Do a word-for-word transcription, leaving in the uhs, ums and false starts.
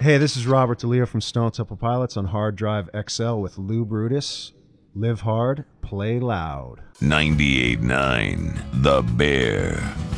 Hey, this is Robert DeLeo from Stone Temple Pilots on Hard Drive X L with Lou Brutus. Live hard, play loud. ninety-eight point nine The Bear.